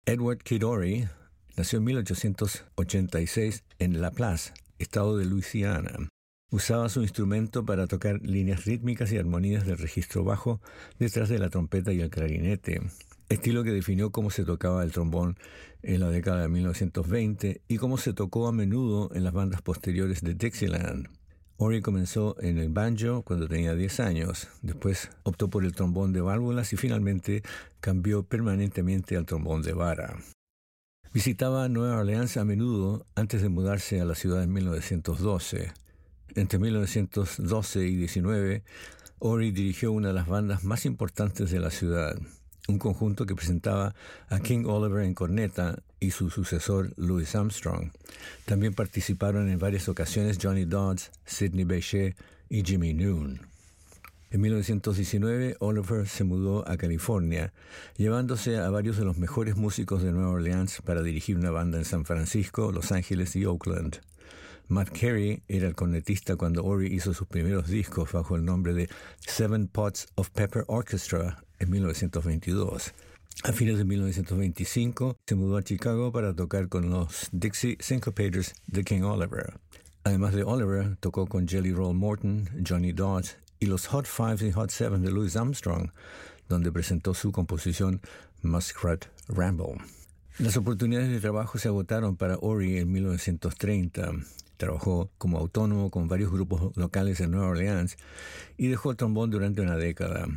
Edward Kid Ory nació en 1886 en La Place, estado de Luisiana. Usaba su instrumento para tocar líneas rítmicas y armonías del registro bajo detrás de la trompeta y el clarinete, estilo que definió cómo se tocaba el trombón en la década de 1920 y cómo se tocó a menudo en las bandas posteriores de Dixieland. Ory comenzó en el banjo cuando tenía 10 años, después optó por el trombón de válvulas y finalmente cambió permanentemente al trombón de vara. Visitaba Nueva Orleans a menudo antes de mudarse a la ciudad en 1912. Entre 1912 y 19, Ory dirigió una de las bandas más importantes de la ciudad, un conjunto que presentaba a King Oliver en corneta y su sucesor Louis Armstrong. También participaron en varias ocasiones Johnny Dodds, Sidney Bechet y Jimmy Noon. En 1919, Oliver se mudó a California, llevándose a varios de los mejores músicos de Nueva Orleans para dirigir una banda en San Francisco, Los Ángeles y Oakland. Matt Carey era el cornetista cuando Ory hizo sus primeros discos bajo el nombre de Seven Pots of Pepper Orchestra en 1922. A fines de 1925 se mudó a Chicago para tocar con los Dixie Syncopators de King Oliver. Además de Oliver, tocó con Jelly Roll Morton, Johnny Dodds y los Hot Fives y Hot Sevens de Louis Armstrong, donde presentó su composición Muskrat Ramble. Las oportunidades de trabajo se agotaron para Ory en 1930. Trabajó como autónomo con varios grupos locales en Nueva Orleans y dejó el trombón durante una década.